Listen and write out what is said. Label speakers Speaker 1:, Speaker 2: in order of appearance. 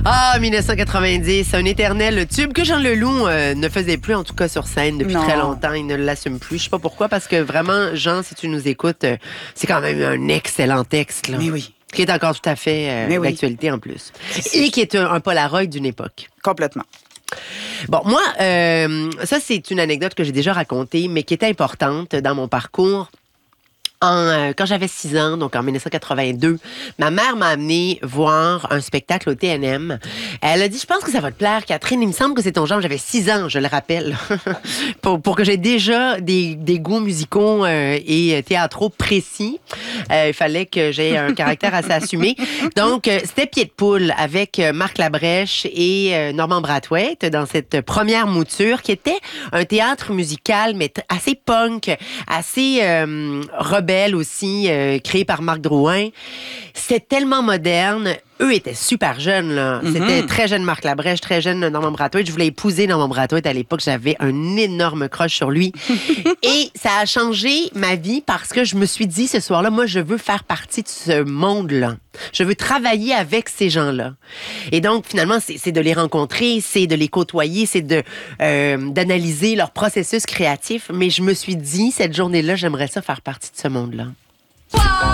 Speaker 1: Ah, 1990, un éternel tube que Jean Leloup ne faisait plus, en tout cas sur scène, depuis très longtemps. Il ne l'assume plus. Je sais pas pourquoi, parce que vraiment, Jean, si tu nous écoutes, c'est quand même un excellent texte. Là.
Speaker 2: Mais oui.
Speaker 1: Qui est encore tout à fait d'actualité en plus. Et qui est un Polaroid d'une époque.
Speaker 2: Complètement.
Speaker 1: Bon, moi, ça, c'est une anecdote que j'ai déjà racontée, mais qui était importante dans mon parcours. Quand j'avais 6 ans, donc en 1982, ma mère m'a amené voir un spectacle au TNM. Elle a dit, je pense que ça va te plaire, Catherine. Il me semble que c'est ton genre. J'avais 6 ans, je le rappelle, pour que j'ai déjà des goûts musicaux et théâtraux précis. Il fallait que j'aie un caractère assez assumé. Donc, c'était Pied de poule avec Marc Labrèche et Normand Brathwaite dans cette première mouture qui était un théâtre musical, mais assez punk, assez rebelle aussi, créé par Marc Drouin. C'était tellement moderne. Eux étaient super jeunes, là. Mm-hmm. C'était très jeune Marc Labrèche, très jeune Normand Brathwaite. Je voulais épouser Normand Brathwaite à l'époque. J'avais un énorme crush sur lui. Et ça a changé ma vie parce que je me suis dit, ce soir-là, moi, je veux faire partie de ce monde-là. Je veux travailler avec ces gens-là. Et donc, finalement, c'est de les rencontrer, c'est de les côtoyer, c'est d'analyser leur processus créatif. Mais je me suis dit, cette journée-là, j'aimerais ça faire partie de ce monde-là.